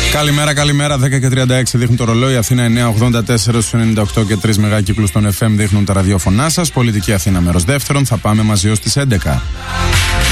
Καλημέρα, καλημέρα. 10 και 36 δείχνουν το ρολόι. Αθήνα 984 στους 98 και 3 μεγάκυκλους των FM δείχνουν τα ραδιόφωνά σας. Πολιτική Αθήνα μέρος δεύτερον. Θα πάμε μαζί ως τις 11.